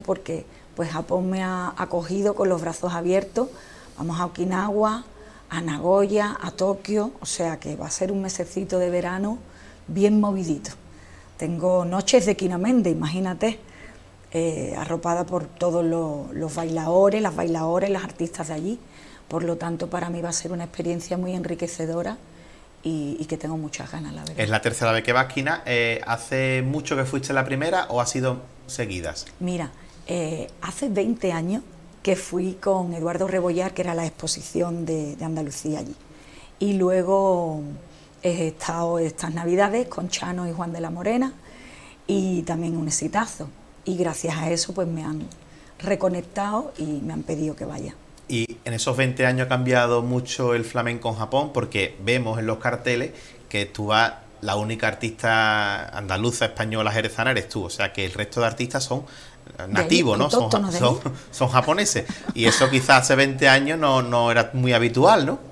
porque pues Japón me ha acogido con los brazos abiertos. Vamos a Okinawa, a Nagoya, a Tokio, o sea que va a ser un mesecito de verano bien movidito. Tengo noches de Kinamende, imagínate, arropada por todos los bailadores, las artistas de allí. Por lo tanto, para mí va a ser una experiencia muy enriquecedora y que tengo muchas ganas, la verdad. Es la tercera vez que vas, Kina. ¿Hace mucho que fuiste la primera o ha sido seguidas? Mira, hace 20 años que fui con Eduardo Rebollar, que era la exposición de Andalucía allí. Y luego he estado estas navidades con Chano y Juan de la Morena, y también un exitazo. Y gracias a eso pues me han reconectado y me han pedido que vaya. Y en esos 20 años ha cambiado mucho el flamenco en Japón, porque vemos en los carteles que tú vas, la única artista andaluza, española, jerezana eres tú, o sea que el resto de artistas son nativos, ¿no? Son japoneses, y eso quizás hace 20 años no era muy habitual, ¿no?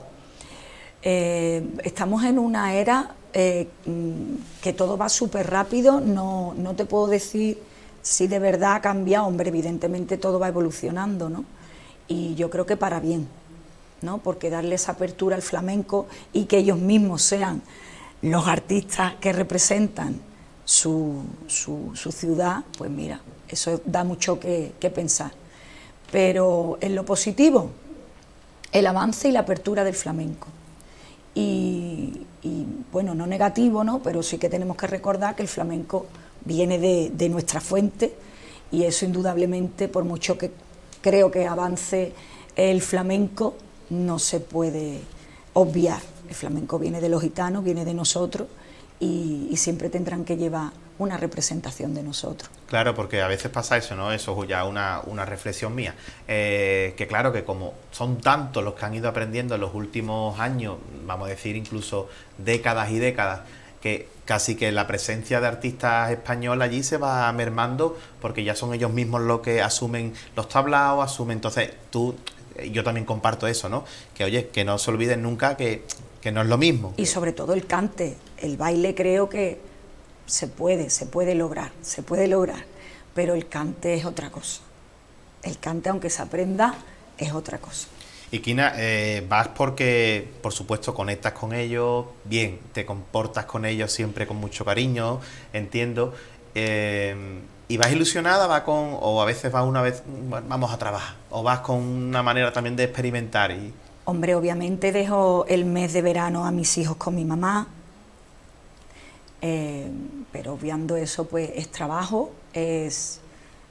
Estamos en una era que todo va súper rápido, no te puedo decir si de verdad ha cambiado. Hombre, evidentemente todo va evolucionando, ¿no? Y yo creo que para bien, ¿no? Porque darle esa apertura al flamenco y que ellos mismos sean los artistas que representan su ciudad, pues mira, eso da mucho que pensar. Pero en lo positivo, el avance y la apertura del flamenco. Y bueno, no negativo, ¿no? Pero sí que tenemos que recordar que el flamenco viene de nuestra fuente, y eso indudablemente, por mucho que creo que avance el flamenco, no se puede obviar. El flamenco viene de los gitanos, viene de nosotros, y siempre tendrán que llevar una representación de nosotros. Claro, porque a veces pasa eso, ¿no? Eso es ya una reflexión mía. Que claro, que como son tantos los que han ido aprendiendo en los últimos años, vamos a decir incluso décadas y décadas, que casi que la presencia de artistas españoles allí se va mermando, porque ya son ellos mismos los que asumen los tablaos, entonces yo también comparto eso, ¿no? Que oye, que no se olviden nunca que no es lo mismo. Y sobre todo el cante, el baile creo que se puede lograr, pero el cante es otra cosa. El cante, aunque se aprenda, es otra cosa. Y Kina, vas porque, por supuesto, conectas con ellos, bien, te comportas con ellos siempre con mucho cariño, entiendo, y vas ilusionada, o a veces vas una vez, vamos a trabajar, o vas con una manera también de experimentar. Hombre, obviamente dejo el mes de verano a mis hijos con mi mamá, pero obviando eso, pues es trabajo, es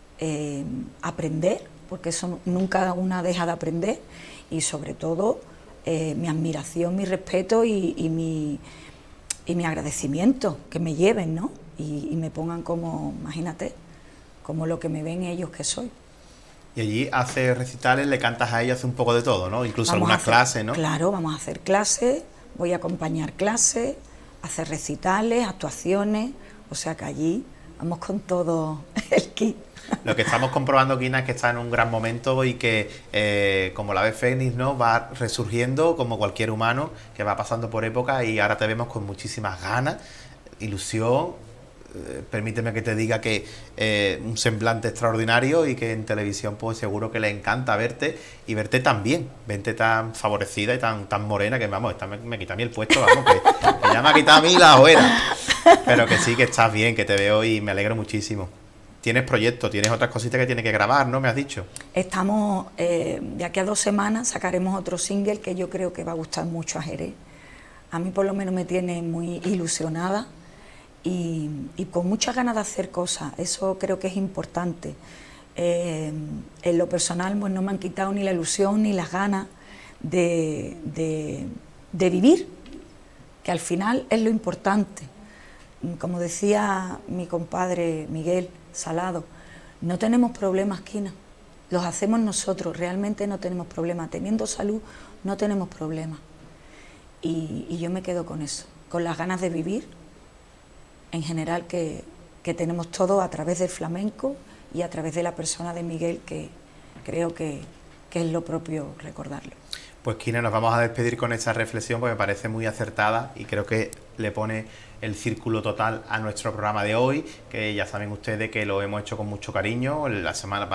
aprender, porque eso nunca una deja de aprender, y sobre todo mi admiración, mi respeto y mi agradecimiento, que me lleven, ¿no? Y me pongan como, imagínate, como lo que me ven ellos que soy. Y allí haces recitales, le cantas a ellos, hace un poco de todo, ¿no? Incluso algunas clases, ¿no? Claro, vamos a hacer clases, voy a acompañar clases, hacer recitales, actuaciones, o sea que allí vamos con todo el kit. Lo que estamos comprobando, Kina, es que está en un gran momento y que, como la ave fénix, ¿no?, va resurgiendo como cualquier humano que va pasando por épocas, y ahora te vemos con muchísimas ganas, ilusión. Permíteme que te diga que un semblante extraordinario, y que en televisión pues seguro que le encanta verte, y verte tan bien, verte tan favorecida y tan morena, que vamos, esta me quita a mí el puesto, vamos, que ya me ha quitado a mí la hoguera, pero que sí, que estás bien, que te veo y me alegro muchísimo. Tienes proyectos, tienes otras cositas que tienes que grabar, ¿no? Me has dicho. Estamos, de aquí a 2 semanas sacaremos otro single que yo creo que va a gustar mucho a Jerez. A mí por lo menos me tiene muy ilusionada y con muchas ganas de hacer cosas. Eso creo que es importante. En lo personal, pues no me han quitado ni la ilusión ni las ganas de vivir, que al final es lo importante. Como decía mi compadre Miguel Salado, no tenemos problemas, Kina, los hacemos nosotros, realmente no tenemos problemas, teniendo salud no tenemos problemas, y yo me quedo con eso, con las ganas de vivir en general que tenemos todo a través del flamenco y a través de la persona de Miguel, que creo que es lo propio recordarlo. Pues Kina, nos vamos a despedir con esta reflexión, porque me parece muy acertada y creo que le pone el círculo total a nuestro programa de hoy, que ya saben ustedes que lo hemos hecho con mucho cariño. La semana pasada